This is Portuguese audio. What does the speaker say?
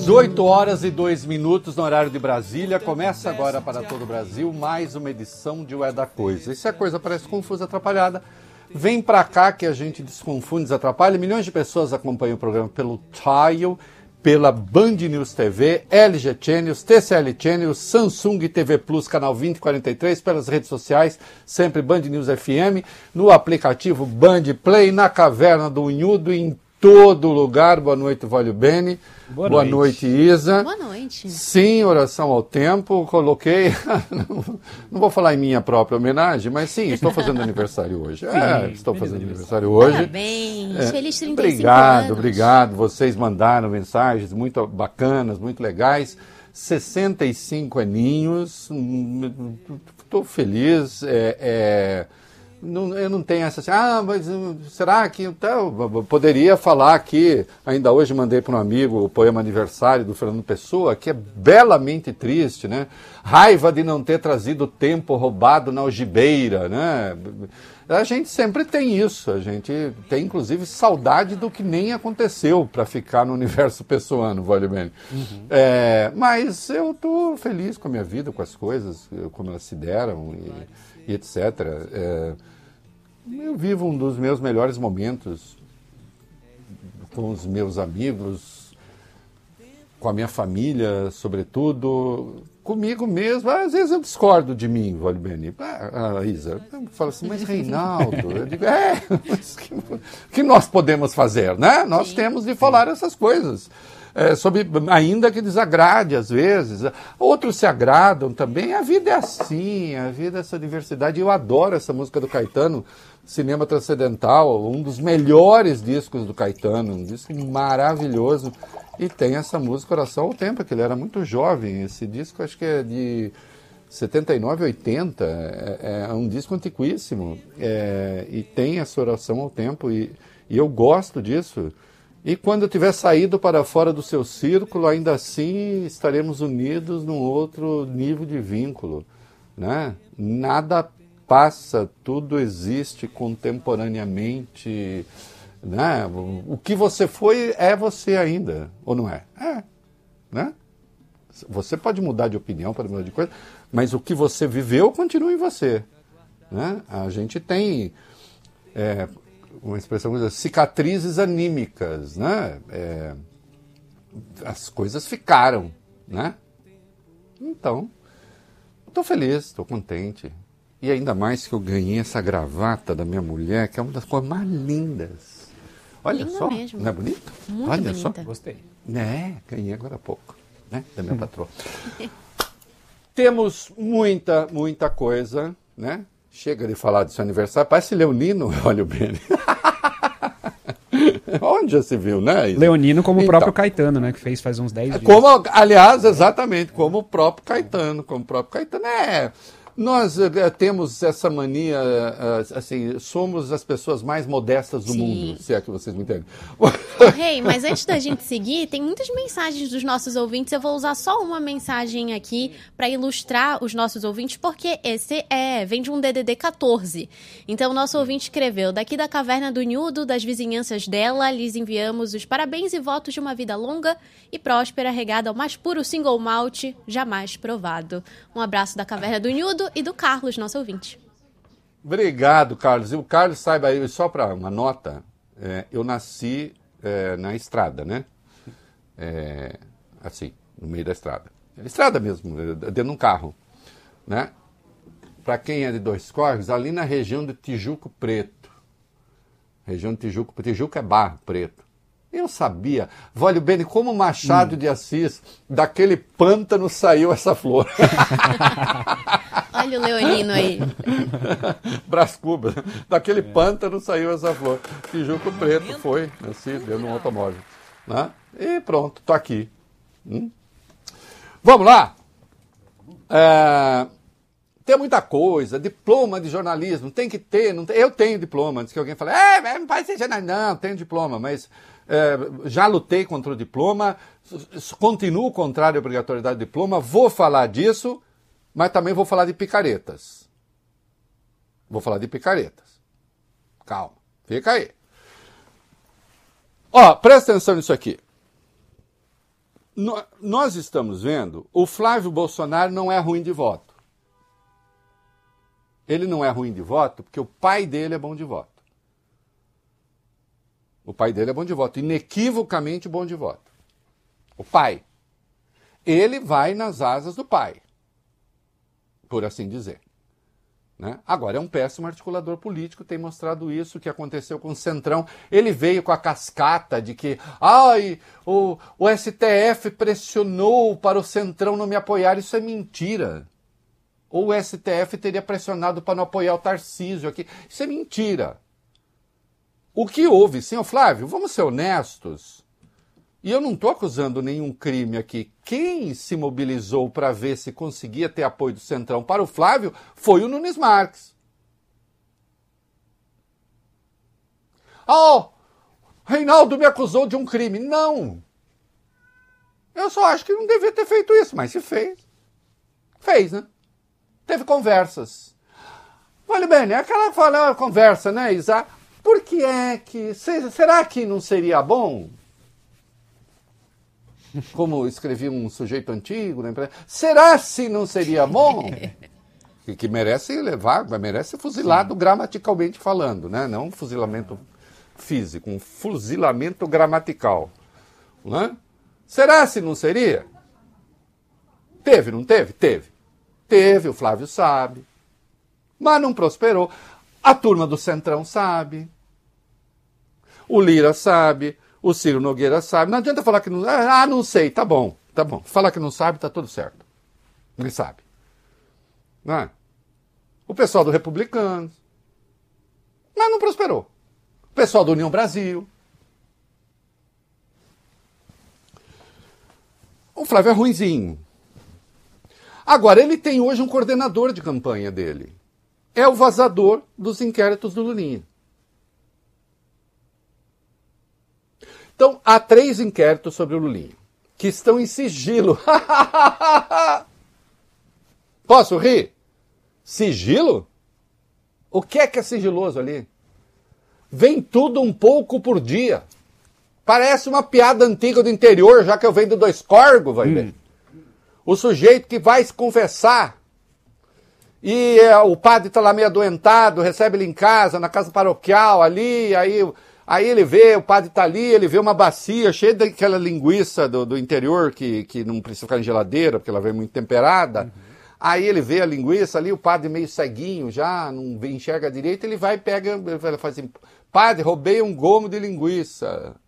18 horas e 2 minutos no horário de Brasília. Começa agora para todo o Brasil mais uma edição de Ué da Coisa. E se a coisa parece confusa, atrapalhada, vem pra cá que a gente desconfunde, desatrapalha. Milhões de pessoas acompanham o programa pelo Tile, pela Band News TV, LG Channels, TCL Channels, Samsung TV Plus, canal 2043, pelas redes sociais, sempre Band News FM, no aplicativo Band Play, na Caverna do Unhudo, em todo lugar. Boa noite, Vólio Bene. Boa noite, Isa. Boa noite. Sim, oração ao tempo. Coloquei, não vou falar em minha própria homenagem, mas sim, estou fazendo aniversário hoje. Estou fazendo aniversário hoje. Parabéns, feliz 35 anos. anos. Obrigado. Vocês mandaram mensagens muito bacanas, muito legais. 65 aninhos. Estou feliz. Eu não tenho essa assim, mas será que então, poderia falar aqui, ainda hoje mandei para um amigo o poema Aniversário do Fernando Pessoa, que é belamente triste, né? Raiva de não ter trazido o tempo roubado na algibeira, né? A gente sempre tem isso, a gente tem inclusive saudade do que nem aconteceu para ficar no universo pessoano, Vólio Bene. Mas eu estou feliz com a minha vida, com as coisas, como elas se deram e etc. Eu vivo um dos meus melhores momentos com os meus amigos, com a minha família, sobretudo, comigo mesmo. Às vezes eu discordo de mim, Vólio Bene. Isa, fala assim, mas Reinaldo, eu digo, mas que nós podemos fazer, né? Nós temos de falar essas coisas. Ainda que desagrade às vezes, outros se agradam também. A vida é assim, a vida é essa diversidade. Eu adoro essa música do Caetano, Cinema Transcendental, um dos melhores discos do Caetano, um disco maravilhoso. E tem essa música Oração ao Tempo, que ele era muito jovem. Esse disco acho que é de 79, 80, é um disco antiquíssimo, e tem essa Oração ao Tempo, e eu gosto disso. E quando eu tiver saído para fora do seu círculo, ainda assim estaremos unidos num outro nível de vínculo, né? Nada passa, tudo existe contemporaneamente, né? O que você foi é você ainda, ou não é? Né? Você pode mudar de opinião, pode mudar de coisa, mas o que você viveu continua em você, né? A gente tem uma expressão, cicatrizes anímicas, né? As coisas ficaram, né? Então, estou feliz, estou contente. E ainda mais que eu ganhei essa gravata da minha mulher, que é uma das coisas mais lindas. Olha Linda só, mesmo. não é bonito? Muito Olha bonita. só. Gostei. Ganhei agora há pouco, né? Da minha patroa. Temos muita coisa, né? Chega de falar do seu aniversário, parece leonino, olha o Bene. Onde já se viu, né? Isa? Leonino como o próprio Caetano, né? Que fez faz uns 10 dias. Aliás, exatamente, como o próprio Caetano. Nós temos essa mania, assim, somos as pessoas mais modestas do mundo, se é que vocês me entendem. Rei, mas antes da gente seguir, tem muitas mensagens dos nossos ouvintes. Eu vou usar só uma mensagem aqui para ilustrar os nossos ouvintes, porque esse vem de um DDD 14. Então, o nosso ouvinte escreveu: daqui da Caverna do Unhudo, das vizinhanças dela, lhes enviamos os parabéns e votos de uma vida longa e próspera, regada ao mais puro single malt jamais provado. Um abraço da Caverna do Unhudo e do Carlos, nosso ouvinte. Obrigado, Carlos. E o Carlos, saiba aí, só para uma nota, eu nasci na estrada, né? Assim, no meio da estrada. Estrada mesmo, dentro de um carro, né? Para quem é de Dois Córregos, ali na região de Tijuco Preto. Região de Tijuco é Barro Preto. Eu sabia, Vólio Bene, como Machado de Assis, daquele pântano saiu essa flor. Olha o leonino aí. Brás Cubas, daquele pântano saiu essa flor. Tijuco Preto foi, nasci dentro de um automóvel. Né? E pronto, tô aqui. Vamos lá? Tem muita coisa, diploma de jornalismo, tem que ter, não tem, eu tenho diploma, antes que alguém fale, não pode ser jornalista, não, tenho diploma, mas já lutei contra o diploma, continuo contrário à obrigatoriedade do diploma, vou falar disso, mas também vou falar de picaretas. Calma, fica aí. Presta atenção nisso aqui. Nós estamos vendo, o Flávio Bolsonaro não é ruim de voto. Ele não é ruim de voto porque o pai dele é bom de voto. O pai dele é bom de voto, inequivocamente bom de voto. O pai. Ele vai nas asas do pai, por assim dizer. Né? Agora, é um péssimo articulador político, tem mostrado isso, o que aconteceu com o Centrão. Ele veio com a cascata de que o STF pressionou para o Centrão não me apoiar. Isso é mentira. Ou o STF teria pressionado para não apoiar o Tarcísio aqui. Isso é mentira. O que houve, senhor Flávio, vamos ser honestos, e eu não estou acusando nenhum crime aqui. Quem se mobilizou para ver se conseguia ter apoio do Centrão para o Flávio foi o Nunes Marques. Reinaldo me acusou de um crime. Não. Eu só acho que não devia ter feito isso, mas se fez. Fez, né? Teve conversas. Olha bem, é aquela conversa, né, Isa? Por que é que... Será que não seria bom? Como escrevia um sujeito antigo, né? Será se não seria bom? Que merece levar, merece ser fuzilado gramaticalmente falando, né? Não um fuzilamento físico, um fuzilamento gramatical. Né? Será se não seria? Teve, não teve? Teve. Teve, o Flávio sabe. Mas não prosperou. A turma do Centrão sabe. O Lira sabe. O Ciro Nogueira sabe. Não adianta falar que não... não sei. Tá bom. Falar que não sabe, tá tudo certo. Ele sabe. Não é? O pessoal do Republicanos. Mas não prosperou. O pessoal da União Brasil. O Flávio é ruinzinho. Agora, ele tem hoje um coordenador de campanha dele. É o vazador dos inquéritos do Lulinha. Então, há 3 inquéritos sobre o Lulinha, que estão em sigilo. Posso rir? Sigilo? O que é sigiloso ali? Vem tudo um pouco por dia. Parece uma piada antiga do interior, já que eu venho do Dois Corgos, vai ver. O sujeito que vai se confessar e o padre está lá meio adoentado, recebe ele em casa, na casa paroquial ali, aí ele vê, o padre está ali, ele vê uma bacia cheia daquela linguiça do interior que não precisa ficar em geladeira, porque ela vem muito temperada. Aí ele vê a linguiça ali, o padre meio ceguinho já, não enxerga direito, ele vai e pega, ele fala assim, padre, roubei um gomo de linguiça.